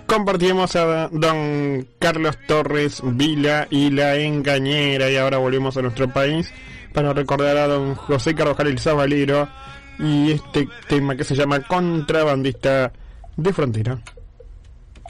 Compartimos a don Carlos Torres Vila y La Engañera, y ahora volvemos a nuestro país para recordar a don José Carvajal el Sabalero y este tema que se llama Contrabandista de Frontera.